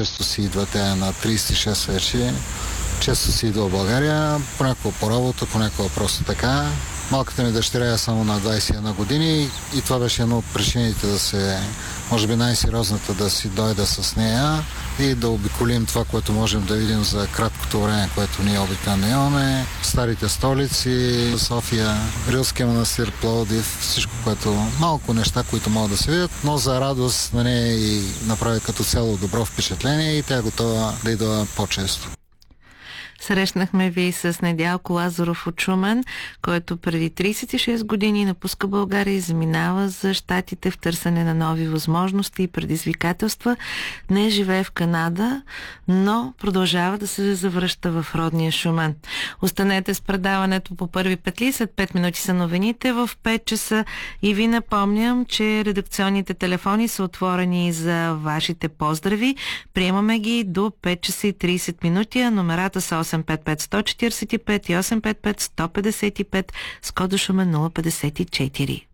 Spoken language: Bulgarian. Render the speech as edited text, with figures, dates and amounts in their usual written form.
често си идва, тя е на 36 вече. Често си идва в България, понякога по работа, понякога просто така. Малката ми дъщеря е само на 21 години и това беше едно от причините да се, може би най-сериозната, да си дойда с нея и да обиколим това, което можем да видим за краткото време, което ние обикновено имаме. Старите столици, София, Рилския манастир, Пловдив, всичко, което малко неща, които могат да се видят, но за радост на нея и направи като цяло добро впечатление и тя е готова да идва по-често. Срещнахме ви с Недялко Лазаров от Шумен, който преди 36 години напуска България и заминава за Щатите в търсене на нови възможности и предизвикателства. Днес живее в Канада, но продължава да се завръща в родния Шумен. Останете с предаването по първи петли. След 5 минути са новините в 5 часа и ви напомням, че редакционните телефони са отворени за вашите поздрави. Приемаме ги до 5 часа и 30 минути, а номерата са 855-145 и 855-155 с кода Шумен 054.